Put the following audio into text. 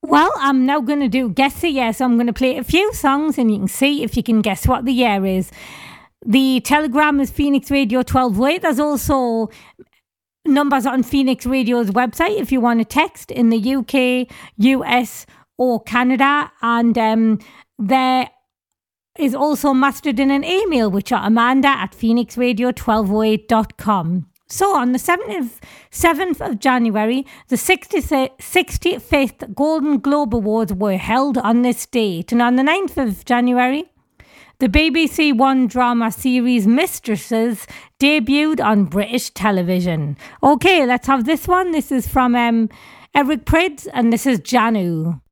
Well, I'm now going to do Guess the Year. So I'm going to play a few songs and you can see if you can guess what the year is. The Telegram is Phoenix Radio 1208. There's also numbers on Phoenix Radio's website if you want to text in the UK, US or Canada. And there is also Mastodon and email, which are amanda@phoenixradio1208.com. So on the 7th of January, the 65th Golden Globe Awards were held on this date. And on the 9th of January, the BBC One drama series Mistresses debuted on British television. Okay, let's have this one. This is from Eric Prydz and this is Janu.